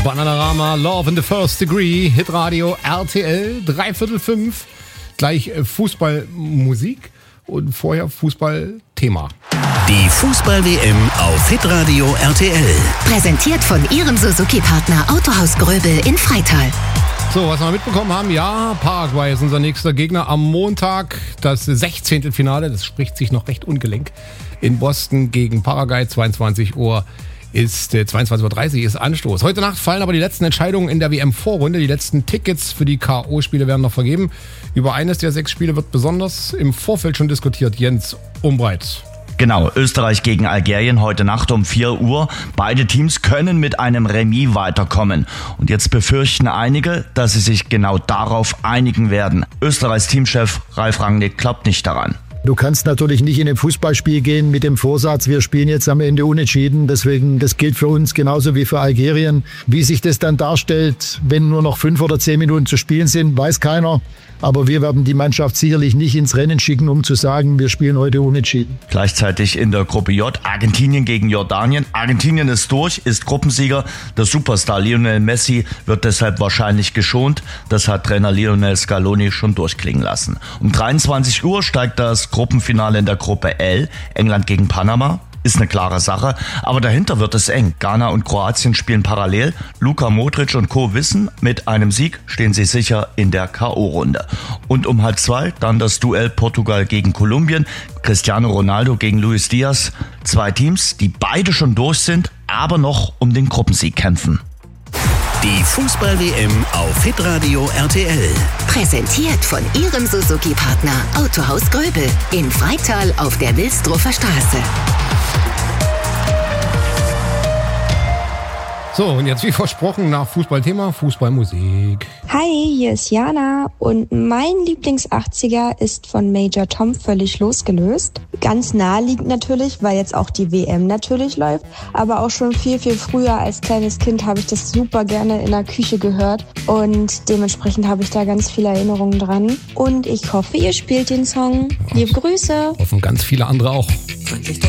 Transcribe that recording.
Bananarama, Love in the First Degree, Hitradio RTL, 3/4 gleich Fußballmusik und vorher Fußballthema. Die Fußball-WM auf Hitradio RTL. Präsentiert von Ihrem Suzuki-Partner Autohaus Gröbel in Freital. So, was wir mitbekommen haben, ja, Paraguay ist unser nächster Gegner am Montag. Das 16. Finale, das spricht sich noch recht ungelenk, in Boston gegen Paraguay, 22:30 Uhr ist Anstoß. Heute Nacht fallen aber die letzten Entscheidungen in der WM-Vorrunde. Die letzten Tickets für die K.O.-Spiele werden noch vergeben. Über eines der 6 Spiele wird besonders im Vorfeld schon diskutiert. Jens Umbreit. Genau, Österreich gegen Algerien heute Nacht um 4 Uhr. Beide Teams können mit einem Remis weiterkommen. Und jetzt befürchten einige, dass sie sich genau darauf einigen werden. Österreichs Teamchef Ralf Rangnick glaubt nicht daran. Du kannst natürlich nicht in ein Fußballspiel gehen mit dem Vorsatz, wir spielen jetzt am Ende unentschieden. Deswegen, das gilt für uns genauso wie für Algerien. Wie sich das dann darstellt, wenn nur noch 5 oder 10 Minuten zu spielen sind, weiß keiner. Aber wir werden die Mannschaft sicherlich nicht ins Rennen schicken, um zu sagen, wir spielen heute unentschieden. Gleichzeitig in der Gruppe J Argentinien gegen Jordanien. Argentinien ist durch, ist Gruppensieger. Der Superstar Lionel Messi wird deshalb wahrscheinlich geschont. Das hat Trainer Lionel Scaloni schon durchklingen lassen. Um 23 Uhr steigt das Gruppenfinale in der Gruppe L. England gegen Panama. Ist eine klare Sache, aber dahinter wird es eng. Ghana und Kroatien spielen parallel. Luka Modric und Co. wissen, mit einem Sieg stehen sie sicher in der K.O.-Runde. Und um 1:30 dann das Duell Portugal gegen Kolumbien. Cristiano Ronaldo gegen Luis Diaz. 2 Teams, die beide schon durch sind, aber noch um den Gruppensieg kämpfen. Die Fußball-WM auf Hitradio RTL. Präsentiert von Ihrem Suzuki-Partner Autohaus Gröbel in Freital auf der Wilsdruffer Straße. So, und jetzt wie versprochen nach Fußballthema, Fußballmusik. Hi, hier ist Jana und mein Lieblings-80er ist von Major Tom völlig losgelöst. Ganz naheliegend natürlich, weil jetzt auch die WM natürlich läuft, aber auch schon viel, viel früher als kleines Kind habe ich das super gerne in der Küche gehört und dementsprechend habe ich da ganz viele Erinnerungen dran. Und ich hoffe, ihr spielt den Song. Liebe Grüße. Hoffen ganz viele andere auch.